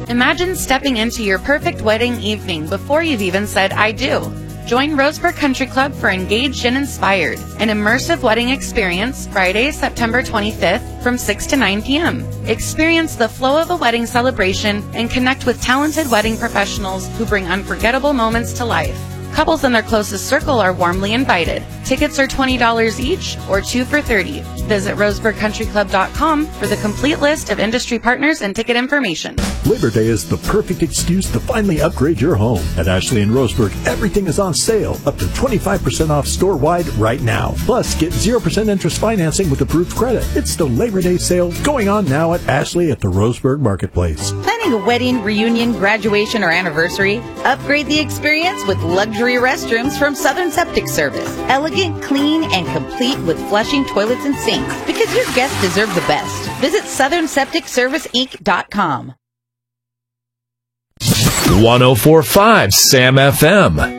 Imagine stepping into your perfect wedding evening before you've even said I do. Join Roseburg Country Club for Engaged and Inspired, an immersive wedding experience Friday, September 25th from 6 to 9 p.m. Experience the flow of a wedding celebration and connect with talented wedding professionals who bring unforgettable moments to life. Couples in their closest circle are warmly invited. Tickets are $20 each or 2 for $30. Visit roseburgcountryclub.com for the complete list of industry partners and ticket information. Labor Day is the perfect excuse to finally upgrade your home. At Ashley and Roseburg, everything is on sale, up to 25% off store-wide right now. Plus, get 0% interest financing with approved credit. It's the Labor Day sale going on now at Ashley at the Roseburg Marketplace. Planning a wedding, reunion, graduation, or anniversary? Upgrade the experience with luxury restrooms from Southern Septic Service. Elegant, clean, and complete with flushing toilets and sinks. Because your guests deserve the best. Visit SouthernSepticServiceInc.com. 104.5 Sam FM.